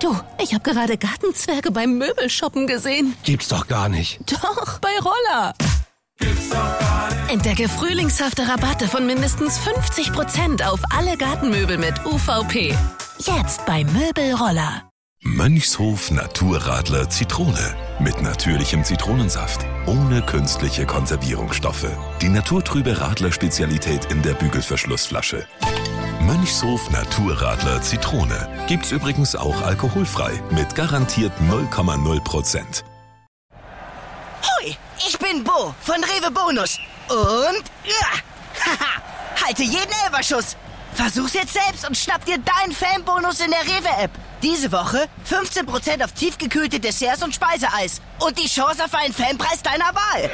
Du, ich habe gerade Gartenzwerge beim Möbelshoppen gesehen. Gibt's doch gar nicht. Doch, bei Roller. Gibt's doch gar nicht. Entdecke frühlingshafte Rabatte von mindestens 50% auf alle Gartenmöbel mit UVP. Jetzt bei Möbelroller. Mönchshof Naturradler Zitrone. Mit natürlichem Zitronensaft. Ohne künstliche Konservierungsstoffe. Die naturtrübe Radler-Spezialität in der Bügelverschlussflasche. Mönchshof Naturradler Zitrone. Gibt's übrigens auch alkoholfrei. Mit garantiert 0,0%. Hoi, ich bin Bo von Rewe Bonus. Und haha, halte jeden Elferschuss. Versuch's jetzt selbst und schnapp dir deinen Fanbonus in der Rewe-App. Diese Woche 15% auf tiefgekühlte Desserts und Speiseeis. Und die Chance auf einen Fanpreis deiner Wahl.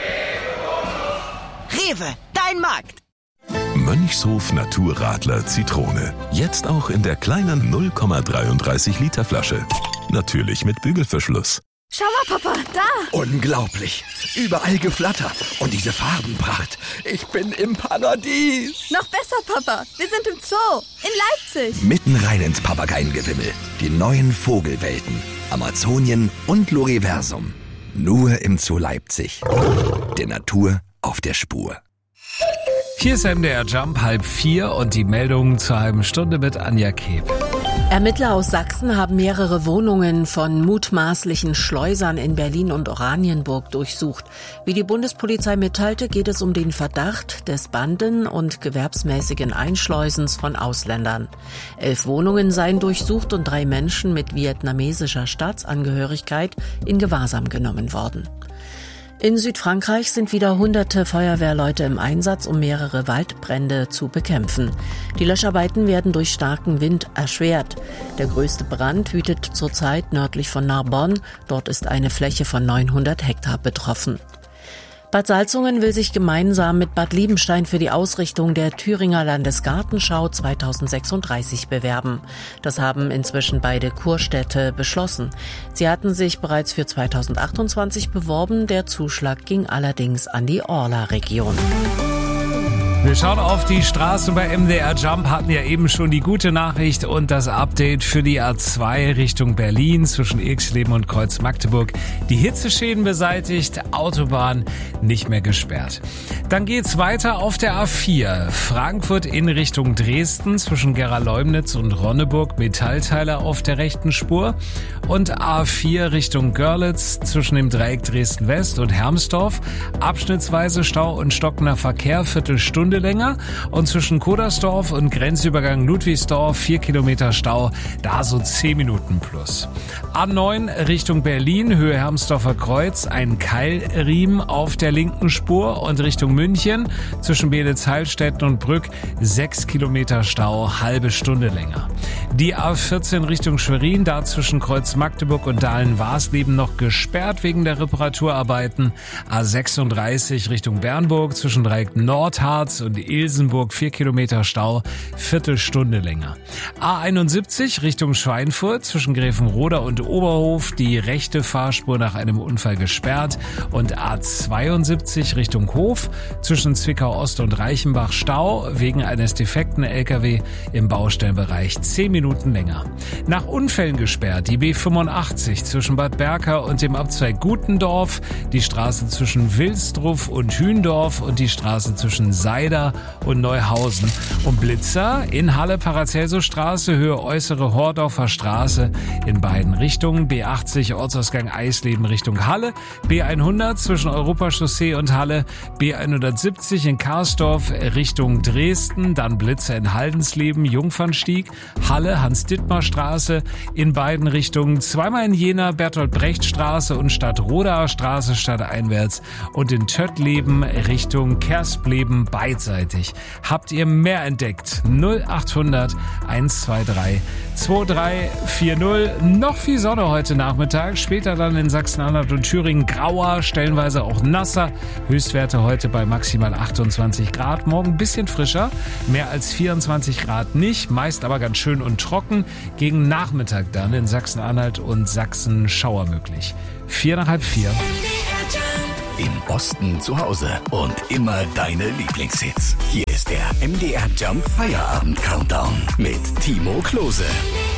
Rewe, dein Markt. Mönchshof Naturradler Zitrone. Jetzt auch in der kleinen 0,33 Liter Flasche. Natürlich mit Bügelverschluss. Schau mal, Papa, da! Unglaublich. Überall Geflatter. Und diese Farbenpracht. Ich bin im Paradies. Noch besser, Papa. Wir sind im Zoo. In Leipzig. Mitten rein ins Papageiengewimmel. Die neuen Vogelwelten. Amazonien und Loriversum. Nur im Zoo Leipzig. Der Natur auf der Spur. Hier ist MDR Jump 3:30 und die Meldungen zur halben Stunde mit Anja Keb. Ermittler aus Sachsen haben mehrere Wohnungen von mutmaßlichen Schleusern in Berlin und Oranienburg durchsucht. Wie die Bundespolizei mitteilte, geht es um den Verdacht des Banden- und gewerbsmäßigen Einschleusens von Ausländern. 11 Wohnungen seien durchsucht und 3 Menschen mit vietnamesischer Staatsangehörigkeit in Gewahrsam genommen worden. In Südfrankreich sind wieder hunderte Feuerwehrleute im Einsatz, um mehrere Waldbrände zu bekämpfen. Die Löscharbeiten werden durch starken Wind erschwert. Der größte Brand wütet zurzeit nördlich von Narbonne. Dort ist eine Fläche von 900 Hektar betroffen. Bad Salzungen will sich gemeinsam mit Bad Liebenstein für die Ausrichtung der Thüringer Landesgartenschau 2036 bewerben. Das haben inzwischen beide Kurstädte beschlossen. Sie hatten sich bereits für 2028 beworben. Der Zuschlag ging allerdings an die Orla-Region. Wir schauen auf die Straße bei MDR Jump, hatten ja eben schon die gute Nachricht und das Update für die A2 Richtung Berlin zwischen Ilksleben und Kreuz Magdeburg. Die Hitzeschäden beseitigt, Autobahn nicht mehr gesperrt. Dann geht's weiter auf der A4. Frankfurt in Richtung Dresden zwischen Gera-Leumnitz und Ronneburg, Metallteile auf der rechten Spur. Und A4 Richtung Görlitz zwischen dem Dreieck Dresden-West und Hermsdorf. Abschnittsweise Stau und stockender Verkehr, Viertelstunde länger, und zwischen Kodersdorf und Grenzübergang Ludwigsdorf 4 Kilometer Stau, da so 10 Minuten plus. A9 Richtung Berlin, Höhe Hermsdorfer Kreuz, ein Keilriemen auf der linken Spur, und Richtung München zwischen Beelitz-Heilstätten und Brück 6 Kilometer Stau, halbe Stunde länger. Die A14 Richtung Schwerin, da zwischen Kreuz Magdeburg und Dahlen-Warsleben noch gesperrt wegen der Reparaturarbeiten. A36 Richtung Bernburg zwischen Dreieck Nordharz und Ilsenburg 4 Kilometer Stau, Viertelstunde länger. A71 Richtung Schweinfurt zwischen Gräfenroda und Oberhof, die rechte Fahrspur nach einem Unfall gesperrt, und A72 Richtung Hof zwischen Zwickau Ost und Reichenbach Stau wegen eines defekten LKW im Baustellenbereich 10 Minuten länger. Nach Unfällen gesperrt die B85 zwischen Bad Berka und dem Abzweig Gutendorf, die Straße zwischen Wilsdruff und Hündorf und die Straße zwischen Seider und Neuhausen. Und Blitzer in Halle Paracelsusstraße, Höhe Äußere Hordorfer Straße in beiden Richtungen. B80 Ortsausgang Eisleben Richtung Halle. B100 zwischen Europachaussee und Halle. B170 in Karsdorf Richtung Dresden. Dann Blitzer in Haldensleben, Jungfernstieg, Halle, Hans-Dittmar-Straße in beiden Richtungen. Zweimal in Jena, Bertolt-Brecht-Straße und Stadtrodaer Straße stadteinwärts. Und in Töttleben Richtung Kerspleben beidseitig. Habt ihr mehr entdeckt? 0800 123 2340. Noch viel Sonne heute Nachmittag. Später dann in Sachsen-Anhalt und Thüringen grauer, stellenweise auch nasser. Höchstwerte heute bei maximal 28 Grad. Morgen ein bisschen frischer. Mehr als 24 Grad nicht. Meist aber ganz schön und trocken. Gegen Nachmittag dann in Sachsen-Anhalt und Sachsen Schauer möglich. 3:45. Im Osten zu Hause und immer deine Lieblingshits. Hier ist der MDR Jump Feierabend Countdown mit Timo Klose.